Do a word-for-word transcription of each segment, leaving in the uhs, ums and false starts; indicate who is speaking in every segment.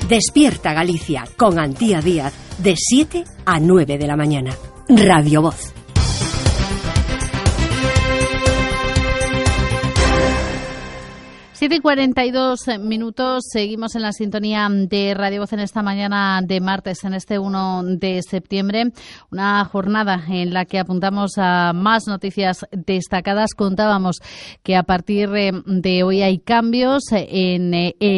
Speaker 1: Despierta Galicia con Antía Díaz de siete a nueve de la mañana. Radio Voz.
Speaker 2: siete y cuarenta y dos minutos, seguimos en la sintonía de Radio Voz en esta mañana de martes, en este uno de septiembre, una jornada en la que apuntamos a más noticias destacadas. Contábamos que a partir de hoy hay cambios en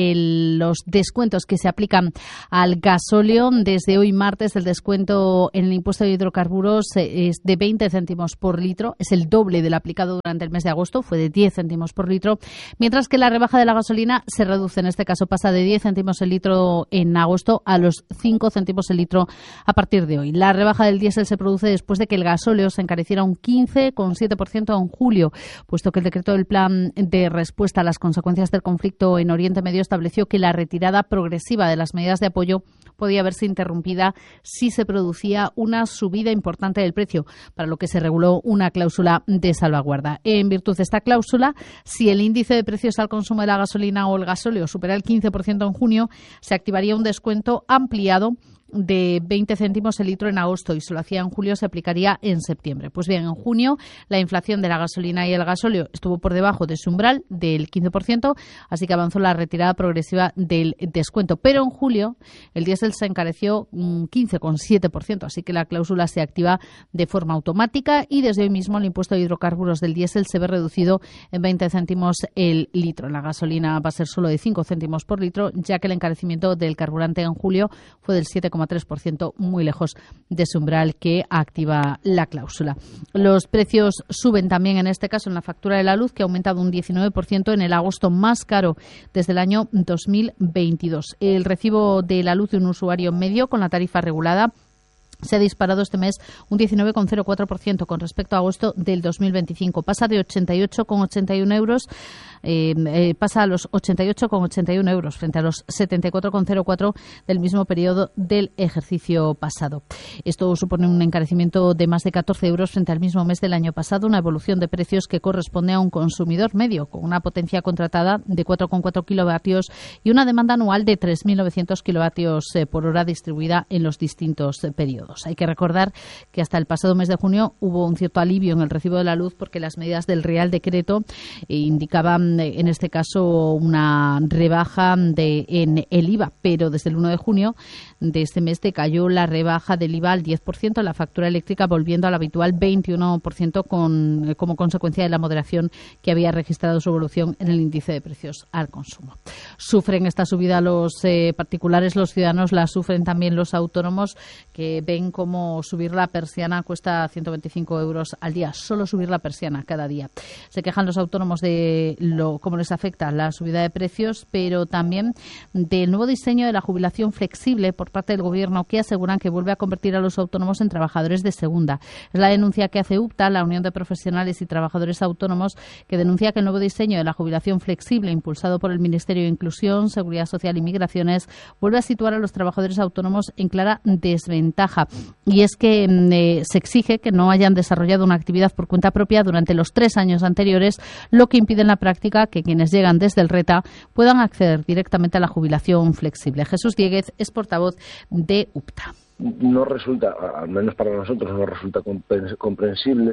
Speaker 2: el, los descuentos que se aplican al gasóleo. Desde hoy martes el descuento en el impuesto de hidrocarburos es de veinte céntimos por litro, es el doble del aplicado durante el mes de agosto, fue de diez céntimos por litro, mientras que la rebaja de la gasolina se reduce, en este caso pasa de diez céntimos el litro en agosto a los cinco céntimos el litro a partir de hoy. La rebaja del diésel se produce después de que el gasóleo se encareciera un quince coma siete por ciento en julio, puesto que el decreto del Plan de Respuesta a las Consecuencias del Conflicto en Oriente Medio estableció que la retirada progresiva de las medidas de apoyo podía verse interrumpida si se producía una subida importante del precio, para lo que se reguló una cláusula de salvaguarda. En virtud de esta cláusula, si el índice de precios al consumo de la gasolina o el gasóleo supera el quince por ciento en junio, se activaría un descuento ampliado de veinte céntimos el litro en agosto, y si lo hacía en julio se aplicaría en septiembre. Pues bien, en junio la inflación de la gasolina y el gasóleo estuvo por debajo de su umbral del quince por ciento, así que avanzó la retirada progresiva del descuento. Pero en julio el diésel se encareció un quince coma siete por ciento, así que la cláusula se activa de forma automática y desde hoy mismo el impuesto de hidrocarburos del diésel se ve reducido en veinte céntimos el litro. La gasolina va a ser solo de cinco céntimos por litro, ya que el encarecimiento del carburante en julio fue del siete coma tres por ciento, muy lejos de su umbral que activa la cláusula. Los precios suben también en este caso en la factura de la luz, que ha aumentado un diecinueve por ciento en el agosto más caro desde el año dos mil veintidós. El recibo de la luz de un usuario medio con la tarifa regulada se ha disparado este mes un diecinueve coma cero cuatro por ciento con respecto a agosto del dos mil veinticinco. Pasa de ochenta y ocho coma ochenta y uno euros, eh, eh, pasa a los ochenta y ocho coma ochenta y uno euros frente a los setenta y cuatro coma cero cuatro del mismo periodo del ejercicio pasado. Esto supone un encarecimiento de más de catorce euros frente al mismo mes del año pasado, una evolución de precios que corresponde a un consumidor medio con una potencia contratada de cuatro coma cuatro kilovatios y una demanda anual de tres mil novecientos kilovatios eh, por hora distribuida en los distintos eh, periodos. Hay que recordar que hasta el pasado mes de junio hubo un cierto alivio en el recibo de la luz porque las medidas del Real Decreto indicaban, en este caso, una rebaja de, en el I V A, pero desde el uno de junio de este mes decayó la rebaja del I V A al diez por ciento, la factura eléctrica volviendo al habitual veintiuno por ciento con, como consecuencia de la moderación que había registrado su evolución en el índice de precios al consumo. Sufren esta subida los eh, particulares, los ciudadanos, la sufren también los autónomos, que ven cómo subir la persiana cuesta ciento veinticinco euros al día, solo subir la persiana cada día. Se quejan los autónomos de lo cómo les afecta la subida de precios, pero también del nuevo diseño de la jubilación flexible por parte del Gobierno, que aseguran que vuelve a convertir a los autónomos en trabajadores de segunda. Es la denuncia que hace UPTA, la Unión de Profesionales y Trabajadores Autónomos, que denuncia que el nuevo diseño de la jubilación flexible impulsado por el Ministerio de Inclusión, Seguridad Social y Migraciones vuelve a situar a los trabajadores autónomos en clara desventaja. Y es que eh, se exige que no hayan desarrollado una actividad por cuenta propia durante los tres años anteriores, lo que impide en la práctica que quienes llegan desde el RETA puedan acceder directamente a la jubilación flexible. Jesús Dieguez es portavoz de UPTA.
Speaker 3: No resulta, al menos para nosotros, no resulta comprensible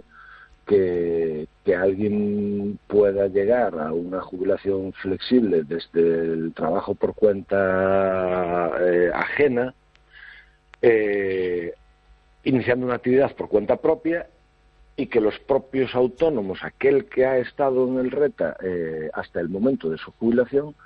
Speaker 3: que, que alguien pueda llegar a una jubilación flexible desde el trabajo por cuenta eh, ajena, Eh, iniciando una actividad por cuenta propia, y que los propios autónomos, aquel que ha estado en el RETA eh, hasta el momento de su jubilación,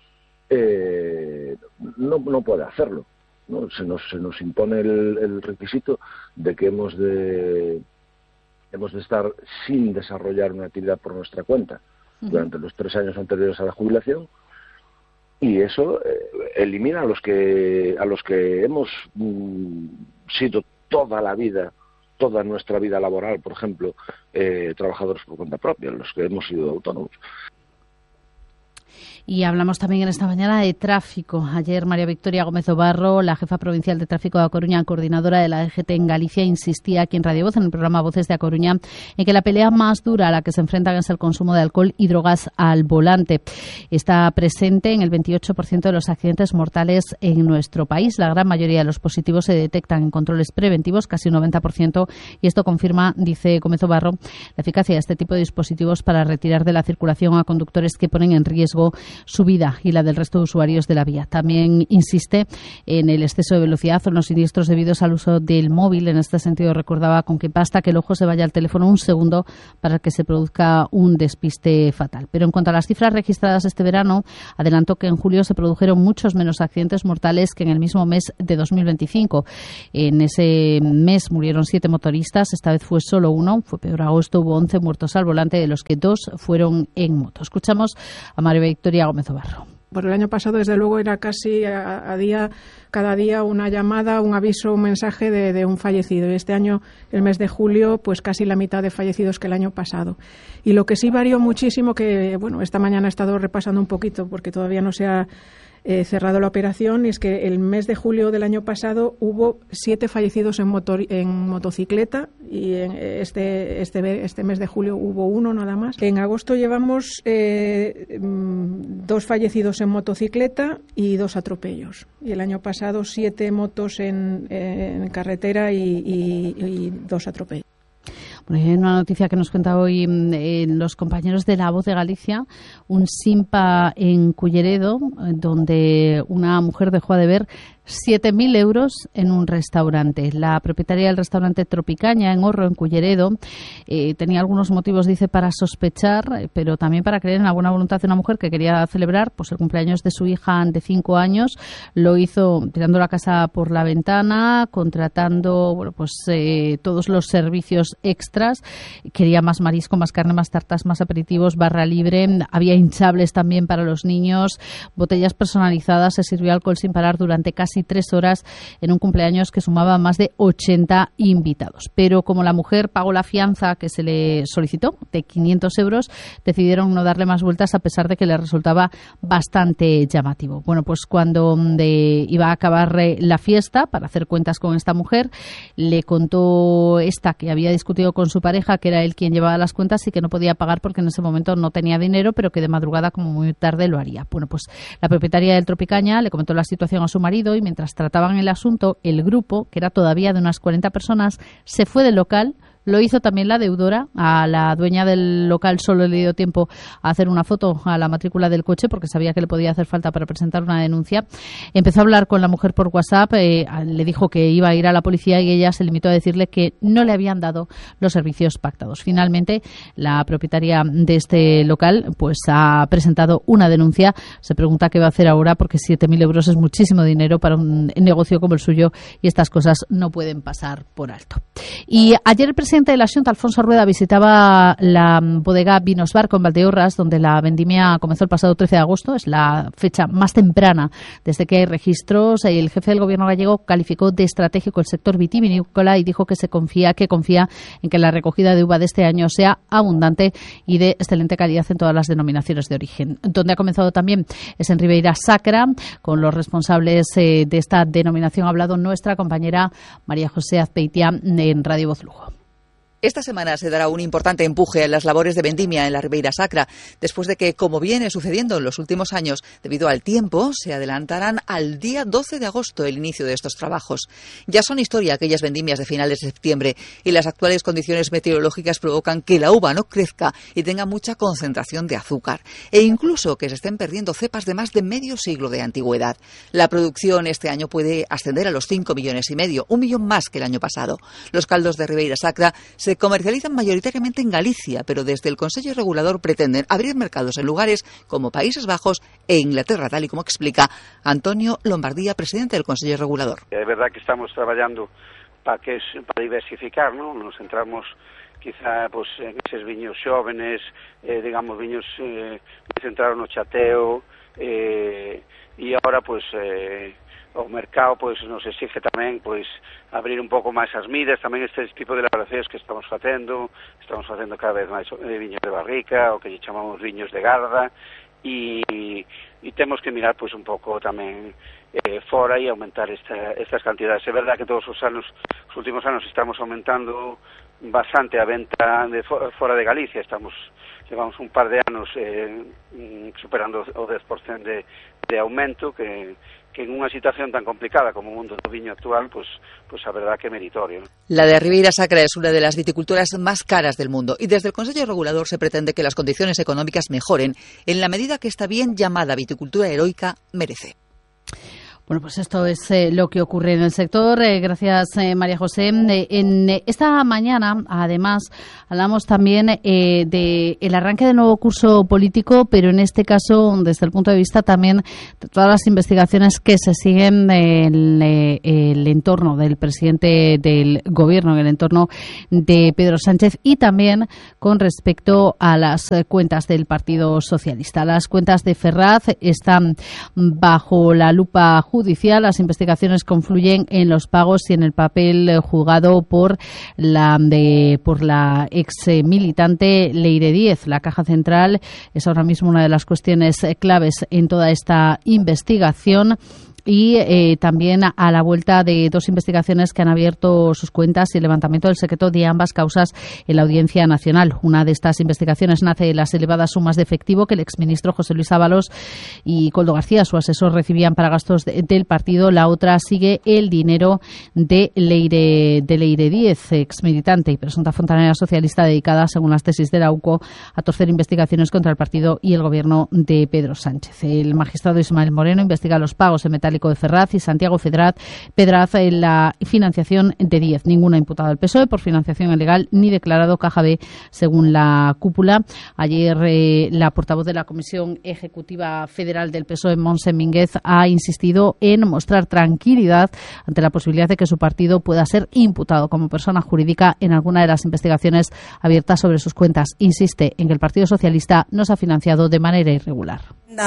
Speaker 3: eh, no, no puede hacerlo, ¿no? Se nos, se nos impone el, el requisito de que hemos de, hemos de estar sin desarrollar una actividad por nuestra cuenta durante los tres años anteriores a la jubilación. Y eso eh, elimina a los que a los que hemos mm, sido toda la vida, toda nuestra vida laboral, por ejemplo, eh, trabajadores por cuenta propia, los que hemos sido autónomos.
Speaker 2: Y hablamos también en esta mañana de tráfico. Ayer María Victoria Gómez Obarro, la jefa provincial de tráfico de A Coruña, coordinadora de la D G T en Galicia, insistía aquí en Radio Voz, en el programa Voces de A Coruña, en que la pelea más dura a la que se enfrentan es el consumo de alcohol y drogas al volante. Está presente en el veintiocho por ciento de los accidentes mortales en nuestro país. La gran mayoría de los positivos se detectan en controles preventivos, casi un noventa por ciento, y esto confirma, dice Gómez Obarro, la eficacia de este tipo de dispositivos para retirar de la circulación a conductores que ponen en riesgo su vida y la del resto de usuarios de la vía. También insiste en el exceso de velocidad o en los siniestros debidos al uso del móvil. En este sentido, recordaba con que basta que el ojo se vaya al teléfono un segundo para que se produzca un despiste fatal. Pero en cuanto a las cifras registradas este verano, adelantó que en julio se produjeron muchos menos accidentes mortales que en el mismo mes de dos mil veinticinco. En ese mes murieron siete motoristas, esta vez fue solo uno, fue peor agosto, hubo once muertos al volante, de los que dos fueron en moto. Escuchamos a María Victoria Gómez Obarro.
Speaker 4: Por el año pasado, desde luego, era casi a, a día, cada día una llamada, un aviso, un mensaje de, de un fallecido. Y este año, el mes de julio, pues casi la mitad de fallecidos que el año pasado. Y lo que sí varió muchísimo, que bueno, esta mañana he estado repasando un poquito porque todavía no se ha eh, cerrado la operación, y es que el mes de julio del año pasado hubo siete fallecidos en, motor, en motocicleta, y en este, este, este mes de julio hubo uno nada más. En agosto llevamos eh, dos fallecidos en motocicleta y dos atropellos. Y el año pasado siete motos en, en carretera y, y, y dos atropellos.
Speaker 2: Bueno, hay una noticia que nos cuenta hoy eh, los compañeros de La Voz de Galicia, un Simpa en Culleredo, donde una mujer dejó de ver siete mil euros en un restaurante. La propietaria del restaurante Tropicaña en Orro, en Culleredo, eh, tenía algunos motivos, dice, para sospechar, pero también para creer en la buena voluntad de una mujer que quería celebrar pues el cumpleaños de su hija de cinco años. Lo hizo tirando la casa por la ventana, contratando bueno pues eh, todos los servicios extras. Quería más marisco, más carne, más tartas, más aperitivos, barra libre. Había hinchables también para los niños, botellas personalizadas. Se sirvió alcohol sin parar durante casi tres horas en un cumpleaños que sumaba más de ochenta invitados. Pero como la mujer pagó la fianza que se le solicitó de quinientos euros, decidieron no darle más vueltas a pesar de que le resultaba bastante llamativo. Bueno, pues cuando de, iba a acabar la fiesta, para hacer cuentas con esta mujer, le contó esta que había discutido con su pareja, que era él quien llevaba las cuentas y que no podía pagar porque en ese momento no tenía dinero, pero que de madrugada, como muy tarde, lo haría. Bueno, pues la propietaria del Tropicaña le comentó la situación a su marido y mientras trataban el asunto, el grupo, que era todavía de unas cuarenta personas, se fue del local. Lo hizo también la deudora. A la dueña del local solo le dio tiempo a hacer una foto a la matrícula del coche porque sabía que le podía hacer falta para presentar una denuncia. Empezó a hablar con la mujer por WhatsApp, eh, le dijo que iba a ir a la policía y ella se limitó a decirle que no le habían dado los servicios pactados. Finalmente, la propietaria de este local pues ha presentado una denuncia. Se pregunta qué va a hacer ahora porque siete mil euros es muchísimo dinero para un negocio como el suyo y estas cosas no pueden pasar por alto. Y ayer el presidente El presidente de la Xunta, Alfonso Rueda, visitaba la bodega Vinos Barco en Valdeorras, donde la vendimia comenzó el pasado trece de agosto. Es la fecha más temprana desde que hay registros. El jefe del gobierno gallego calificó de estratégico el sector vitivinícola y dijo que se confía, que confía en que la recogida de uva de este año sea abundante y de excelente calidad en todas las denominaciones de origen. Donde ha comenzado también es en Ribeira Sacra, con los responsables eh, de esta denominación. Ha hablado nuestra compañera María José Azpeitia en Radio Voz Lugo.
Speaker 5: Esta semana se dará un importante empuje a las labores de vendimia en la Ribeira Sacra, después de que, como viene sucediendo en los últimos años, debido al tiempo, se adelantarán al día doce de agosto el inicio de estos trabajos. Ya son historia aquellas vendimias de finales de septiembre y las actuales condiciones meteorológicas provocan que la uva no crezca y tenga mucha concentración de azúcar, e incluso que se estén perdiendo cepas de más de medio siglo de antigüedad. La producción este año puede ascender a los cinco millones y medio, un millón más que el año pasado. Los caldos de Ribeira Sacra se comercializan mayoritariamente en Galicia, pero desde el Consejo Regulador pretenden abrir mercados en lugares como Países Bajos e Inglaterra, tal y como explica Antonio Lombardía, presidente del Consejo Regulador.
Speaker 6: É verdade que estamos traballando para que para diversificar, ¿no? Nos centramos quizá pues, en esos viños xóvenes, eh, digamos viños eh, centrados no chateo, eh, e agora pues eh, o mercado pois nos exige tamén pois abrir un pouco máis as miras, tamén este tipo de elaboracións que estamos facendo, estamos facendo cada vez máis eh, viños de barrica, o que lle chamamos viños de garda, e, e temos que mirar pois un pouco tamén eh, fora e aumentar esta, estas cantidades. É verdade que todos os anos, os últimos anos estamos aumentando bastante a venta de fora de Galicia, estamos levamos un par de anos eh, superando o dez por cento de, de aumento que, que en unha situación tan complicada como o mundo do viño actual, pues, pues a verdad que é meritorio, ¿no?
Speaker 5: La de Ribeira Sacra es una de las viticulturas más caras del mundo y desde el Consejo Regulador se pretende que las condiciones económicas mejoren en la medida que esta bien llamada viticultura heroica merece.
Speaker 2: Bueno, pues esto es eh, lo que ocurre en el sector. Eh, gracias, eh, María José. Eh, en eh, esta mañana, además, hablamos también eh, de el arranque del nuevo curso político, pero en este caso, desde el punto de vista también de todas las investigaciones que se siguen en el, el entorno del presidente del Gobierno, en el entorno de Pedro Sánchez, y también con respecto a las cuentas del Partido Socialista. Las cuentas de Ferraz están bajo la lupa judicial. Las investigaciones confluyen en los pagos y en el papel jugado por la de por la ex militante Leire Díez. La Caja Central es ahora mismo una de las cuestiones claves en toda esta investigación. Y eh, también a la vuelta de dos investigaciones que han abierto sus cuentas y el levantamiento del secreto de ambas causas en la Audiencia Nacional. Una de estas investigaciones nace de las elevadas sumas de efectivo que el exministro José Luis Ábalos y Koldo García, su asesor, recibían para gastos de, del partido. La otra sigue el dinero de Leire, de Leire Díez, exmilitante y presunta fontanera socialista dedicada, según las tesis de la U C O, a torcer investigaciones contra el partido y el gobierno de Pedro Sánchez. El magistrado Ismael Moreno investiga los pagos en metal de Ferraz y Santiago Pedraz, Pedraz en la financiación de Díez. Ninguna imputada al P S O E por financiación ilegal ni declarado caja B, según la cúpula. Ayer eh, la portavoz de la Comisión Ejecutiva Federal del P S O E, Montse Mínguez, ha insistido en mostrar tranquilidad ante la posibilidad de que su partido pueda ser imputado como persona jurídica en alguna de las investigaciones abiertas sobre sus cuentas. Insiste en que el Partido Socialista no se ha financiado de manera irregular.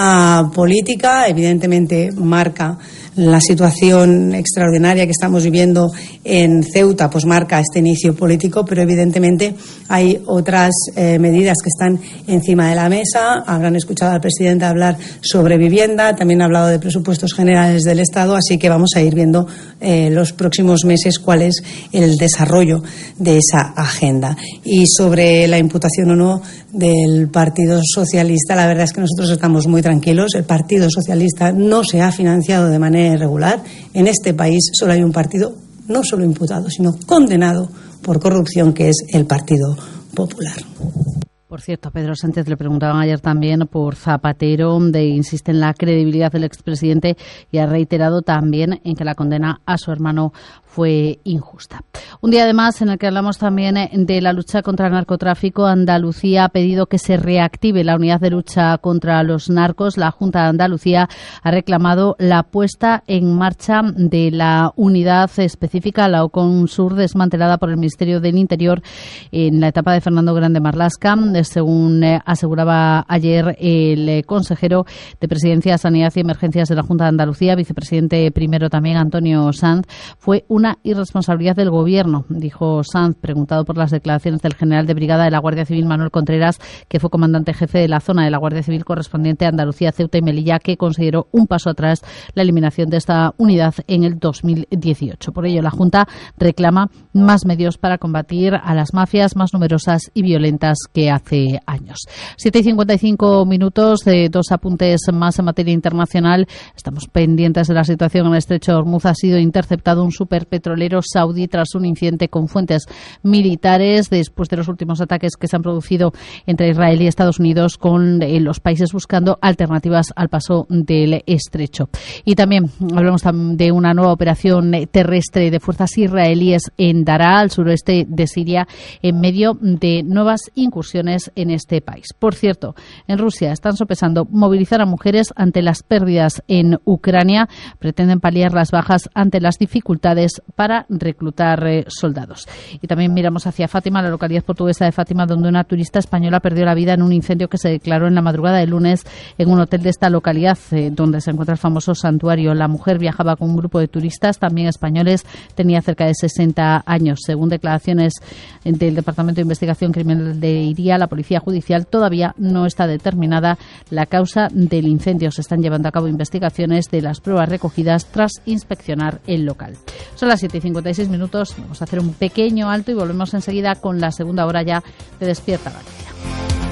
Speaker 7: La política evidentemente marca la situación extraordinaria que estamos viviendo en Ceuta, pues marca este inicio político, pero evidentemente hay otras eh, medidas que están encima de la mesa. Habrán escuchado al presidente hablar sobre vivienda, también ha hablado de presupuestos generales del Estado, así que vamos a ir viendo eh, los próximos meses cuál es el desarrollo de esa agenda. Y sobre la imputación o no del Partido Socialista, la verdad es que nosotros estamos muy tranquilos. El Partido Socialista no se ha financiado de manera irregular. En este país solo hay un partido, no solo imputado, sino condenado por corrupción, que es el Partido Popular.
Speaker 2: Por cierto, a Pedro Sánchez le preguntaban ayer también por Zapatero, de insiste en la credibilidad del expresidente y ha reiterado también en que la condena a su hermano fue injusta. Un día además en el que hablamos también de la lucha contra el narcotráfico. Andalucía ha pedido que se reactive la unidad de lucha contra los narcos. La Junta de Andalucía ha reclamado la puesta en marcha de la unidad específica, la OCONSUR, desmantelada por el Ministerio del Interior en la etapa de Fernando Grande Marlaska. Según aseguraba ayer el consejero de Presidencia, Sanidad y Emergencias de la Junta de Andalucía, vicepresidente primero también, Antonio Sanz, fue una irresponsabilidad del Gobierno, dijo Sanz, preguntado por las declaraciones del general de brigada de la Guardia Civil, Manuel Contreras, que fue comandante jefe de la zona de la Guardia Civil correspondiente a Andalucía, Ceuta y Melilla, que consideró un paso atrás la eliminación de esta unidad en el dos mil dieciocho. Por ello, la Junta reclama más medios para combatir a las mafias más numerosas y violentas que hace años. siete y cincuenta y cinco minutos, de dos apuntes más en materia internacional. Estamos pendientes de la situación en el estrecho de Hormuz. Ha sido interceptado un superpetrolero saudí tras un incidente con fuentes militares después de los últimos ataques que se han producido entre Israel y Estados Unidos, con eh, los países buscando alternativas al paso del estrecho. Y también hablamos de una nueva operación terrestre de fuerzas israelíes en Daraa, al suroeste de Siria, en medio de nuevas incursiones en este país. Por cierto, en Rusia están sopesando movilizar a mujeres ante las pérdidas en Ucrania. Pretenden paliar las bajas ante las dificultades para reclutar eh, soldados. Y también miramos hacia Fátima, la localidad portuguesa de Fátima, donde una turista española perdió la vida en un incendio que se declaró en la madrugada del lunes en un hotel de esta localidad, eh, donde se encuentra el famoso santuario. La mujer viajaba con un grupo de turistas, también españoles, tenía cerca de sesenta años. Según declaraciones del Departamento de Investigación Criminal de Iría, la la Policía Judicial todavía no está determinada la causa del incendio. Se están llevando a cabo investigaciones de las pruebas recogidas tras inspeccionar el local. Son las siete y cincuenta y seis minutos. Vamos a hacer un pequeño alto y volvemos enseguida con la segunda hora ya de Despierta Galicia.